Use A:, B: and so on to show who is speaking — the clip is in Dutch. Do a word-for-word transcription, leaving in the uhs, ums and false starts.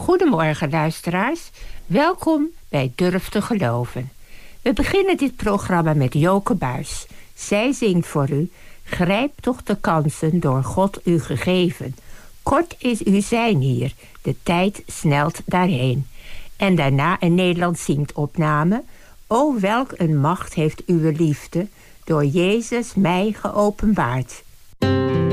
A: Goedemorgen luisteraars, welkom bij Durf te Geloven. We beginnen dit programma met Joke Buis. Zij zingt voor u: grijp toch de kansen door God u gegeven. Kort is uw zijn hier, de tijd snelt daarheen. En daarna een Nederlands zingt opname: o welk een macht heeft uw liefde door Jezus mij geopenbaard.